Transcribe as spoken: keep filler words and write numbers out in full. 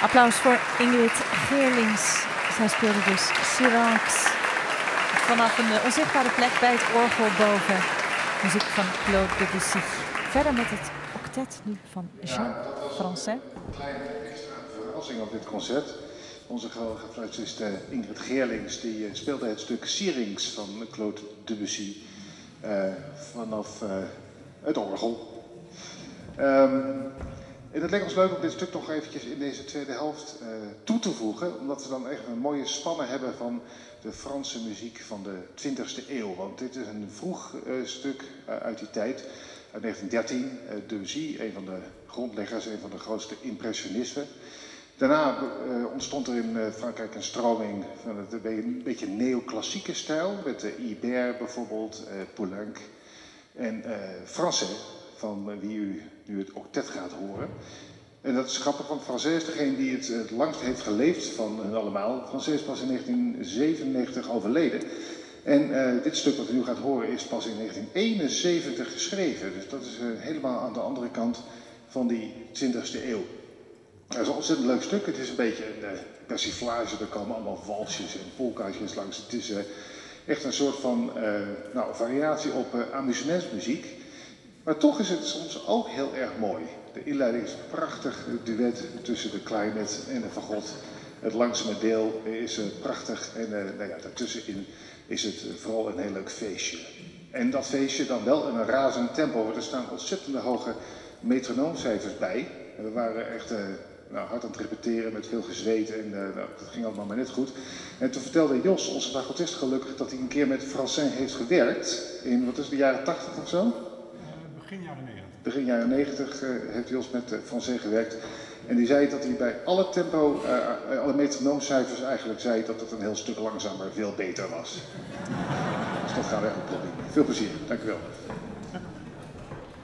Applaus voor Ingrid Geerlings. Zij speelde dus Syrinx vanaf een uh, onzichtbare plek bij het orgel boven. Muziek van Claude Debussy. Verder met het octet nu van Jean Francais. Een kleine extra verrassing op dit concert. Onze geweldige fluitist uh, Ingrid Geerlings die uh, speelde het stuk Syrinx van Claude Debussy uh, vanaf uh, het orgel. Um, en het leek ons leuk om dit stuk nog eventjes in deze tweede helft uh, toe te voegen, omdat we dan echt een mooie spannen hebben van de Franse muziek van de twintigste eeuw. Want dit is een vroeg uh, stuk uh, uit die tijd, uit negentien dertien. Uh, Debussy, een van de grondleggers, een van de grootste impressionisten. Daarna uh, ontstond er in uh, Frankrijk een stroming van het een beetje neoclassieke stijl, met uh, Ibert bijvoorbeeld, uh, Poulenc en uh, Francais, van uh, wie u nu het octet gaat horen. En dat is grappig, want Francais is degene die het, het langst heeft geleefd van hen allemaal. Francais is pas in negentien zevenennegentig overleden. En uh, dit stuk wat u nu gaat horen is pas in negentien eenenzeventig geschreven. Dus dat is uh, helemaal aan de andere kant van die twintigste eeuw. Dat is een ontzettend leuk stuk. Het is een beetje een uh, persiflage. Er komen allemaal walsjes en polkaatjes langs. Het is uh, echt een soort van uh, nou, variatie op uh, amusementsmuziek. Maar toch is het soms ook heel erg mooi. De inleiding is een prachtig duet tussen de klarinet en de fagot. Het langzame deel is uh, prachtig en uh, nou ja, daartussenin is het uh, vooral een heel leuk feestje. En dat feestje dan wel in een razend tempo, want er staan ontzettende hoge metronoomcijfers bij. En we waren echt uh, nou, hard aan het repeteren met veel gezweet en uh, nou, dat ging allemaal maar net goed. En toen vertelde Jos, onze fagotist, gelukkig dat hij een keer met Francais heeft gewerkt. In, wat is het, de jaren tachtig of zo? Begin jaren negentig. Begin jaren negentig uh, heeft Jos met uh, Francais gewerkt. En die zei dat hij bij alle tempo, uh, alle metronoomcijfers eigenlijk zei dat het een heel stuk langzamer veel beter was. Dus dat gaan we echt proberen. Veel plezier, dank u wel.